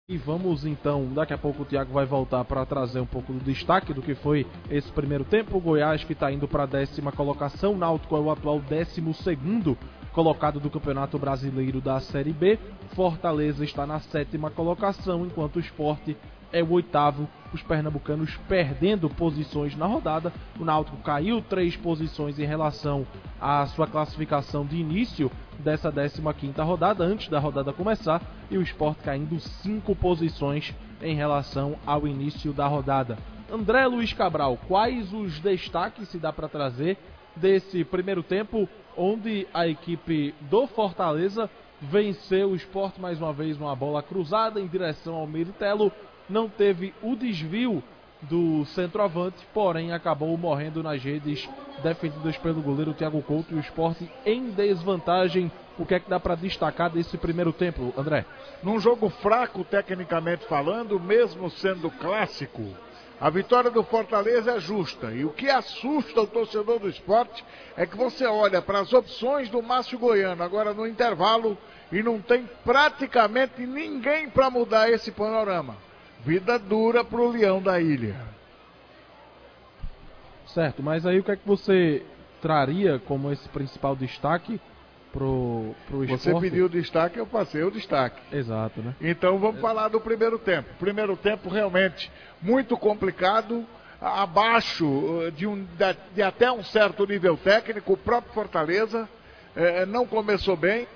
E vamos então, daqui a pouco o Thiago vai voltar para trazer um pouco do destaque do que foi esse primeiro tempo. O Goiás que está indo para a 10ª colocação, o Náutico é o atual 12º colocado do Campeonato Brasileiro da Série B. Fortaleza está na 7ª colocação, enquanto o Sport é o 8º, os pernambucanos perdendo posições na rodada. O Náutico caiu 3 posições em relação à sua classificação de início dessa 15ª rodada, antes da rodada começar, e o Sport caindo 5 posições em relação ao início da rodada. André Luiz Cabral, quais os destaques se dá para trazer desse primeiro tempo, onde a equipe do Fortaleza venceu o Sport mais uma vez numa bola cruzada em direção ao Meritelo? Não teve o desvio do centroavante, porém acabou morrendo nas redes defendidas pelo goleiro Thiago Couto, e o Sport em desvantagem. O que é que dá para destacar desse primeiro tempo, André? Num jogo fraco, tecnicamente falando, mesmo sendo clássico, a vitória do Fortaleza é justa. E o que assusta o torcedor do Sport é que você olha para as opções do Márcio Goiano agora no intervalo e não tem praticamente ninguém para mudar esse panorama. Vida dura para o Leão da Ilha. Certo, mas aí o que é que você traria como esse principal destaque pro Sport? Você pediu o destaque, eu passei o destaque. Exato, né? Então vamos falar do primeiro tempo. Primeiro tempo realmente muito complicado, abaixo de até um certo nível técnico. O próprio Fortaleza não começou bem.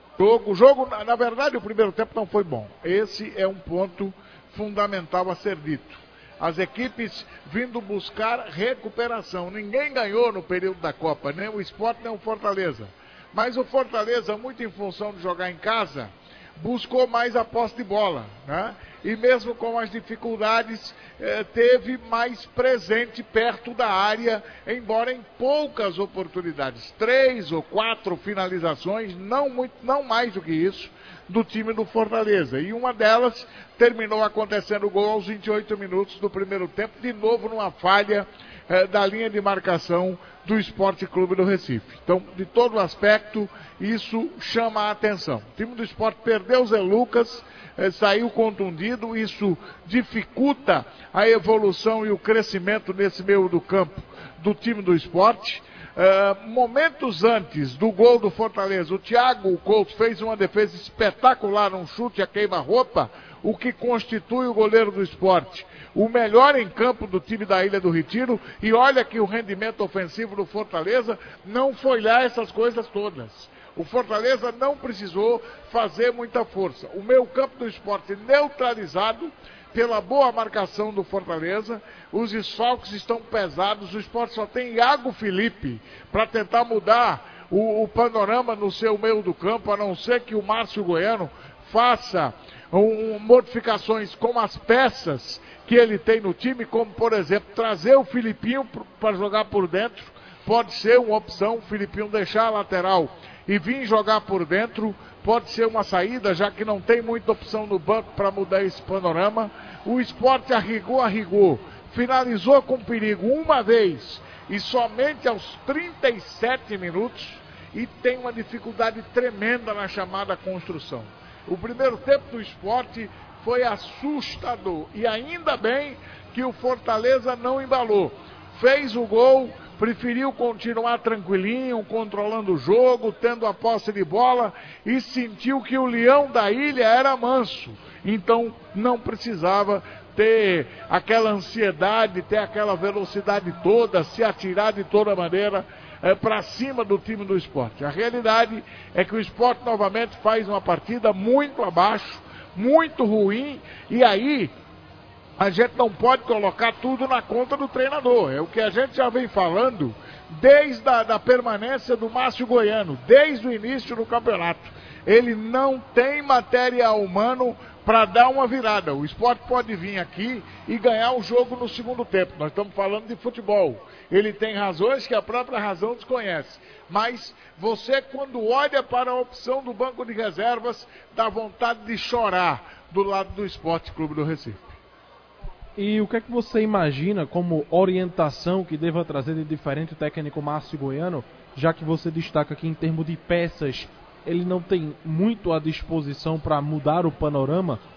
O jogo, na verdade, o primeiro tempo não foi bom. Esse é um ponto fundamental a ser dito. As equipes vindo buscar recuperação. Ninguém ganhou no período da Copa, nem o Sport nem o Fortaleza. Mas o Fortaleza, muito em função de jogar em casa, buscou mais a posse de bola, né? E mesmo com as dificuldades, teve mais presente perto da área, embora em poucas oportunidades. 3 ou 4 finalizações, não mais do que isso, do time do Fortaleza. E uma delas terminou acontecendo o gol aos 28 minutos do primeiro tempo, de novo numa falha da linha de marcação do Esporte Clube do Recife. Então, de todo aspecto, isso chama a atenção. O time do Sport perdeu o Zé Lucas, saiu contundido, isso dificulta a evolução e o crescimento nesse meio do campo do time do Sport. Momentos antes do gol do Fortaleza, o Thiago Couto fez uma defesa espetacular, um chute a queima-roupa, o que constitui o goleiro do Sport o melhor em campo do time da Ilha do Retiro. E olha que o rendimento ofensivo do Fortaleza não foi lá essas coisas todas. O Fortaleza não precisou fazer muita força. O meio campo do Sport neutralizado pela boa marcação do Fortaleza. Os desfalques estão pesados. O Sport só tem Iago Felipe para tentar mudar o panorama no seu meio do campo, a não ser que o Márcio Goiano faça modificações com as peças que ele tem no time, como por exemplo trazer o Filipinho para jogar por dentro. Pode ser uma opção, o Filipinho deixar a lateral e vir jogar por dentro. Pode ser uma saída, já que não tem muita opção no banco para mudar esse panorama. O Sport arrigou, finalizou com perigo uma vez e somente aos 37 minutos, e tem uma dificuldade tremenda na chamada construção. O primeiro tempo do Sport foi assustador, e ainda bem que o Fortaleza não embalou. Fez o gol, preferiu continuar tranquilinho, controlando o jogo, tendo a posse de bola, e sentiu que o Leão da Ilha era manso. Então não precisava ter aquela ansiedade, ter aquela velocidade toda, se atirar de toda maneira para cima do time do Sport. A realidade é que o Sport novamente faz uma partida muito abaixo, muito ruim, e aí a gente não pode colocar tudo na conta do treinador. É o que a gente já vem falando desde a permanência do Márcio Goiano, desde o início do campeonato. Ele não tem material humano para dar uma virada. O Sport pode vir aqui e ganhar o jogo no segundo tempo. Nós estamos falando de futebol. Ele tem razões que a própria razão desconhece. Mas você, quando olha para a opção do banco de reservas, dá vontade de chorar do lado do Sport Clube do Recife. E o que é que você imagina como orientação que deva trazer de diferente o técnico Márcio Goiano, já que você destaca que em termos de peças ele não tem muito à disposição para mudar o panorama?